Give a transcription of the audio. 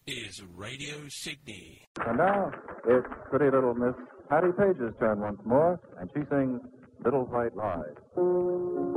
is Radio Sydney. And now, it's pretty little Miss Patty Page's turn once more, and she sings Little White Lies.